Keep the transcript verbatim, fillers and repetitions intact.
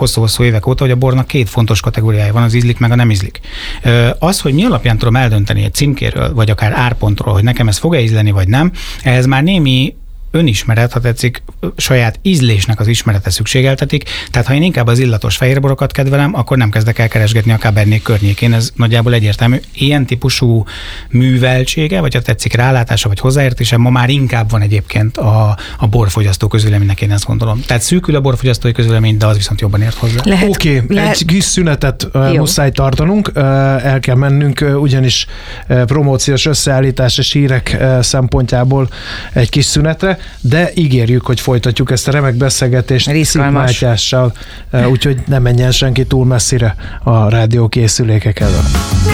hosszú-hosszú évek óta, hogy a bornak két fontos kategóriája van, az ízlik meg a nem ízlik. Az, hogy mi alapján tudom eldönteni egy címkéről, vagy akár árpontról, hogy nekem ez fog-e ízleni, vagy nem, ehhez már némi önismeret, ha tetszik, saját ízlésnek az ismerete szükségeltetik. Tehát ha én inkább az illatos fehérborokat kedvelem, akkor nem kezdek el keresgetni a Cabernet környékén. Ez nagyjából egyértelmű. Ilyen típusú műveltsége, vagy ha tetszik rálátása, vagy hozzáértése ma már inkább van egyébként a, a borfogyasztó közvéleménynek, én ezt gondolom. Tehát szűkül a borfogyasztói közvélemény, de az viszont jobban ért hozzá. Oké, okay, lehet... egy kis szünetet uh, muszáj tartanunk, uh, el kell mennünk, uh, ugyanis uh, promóciós összeállítás és hírek uh, szempontjából egy kis szünetre, de ígérjük, hogy folytatjuk ezt a remek beszélgetést Szűk Mátyással, úgyhogy ne menjen senki túl messzire a rádiókészülékek elől.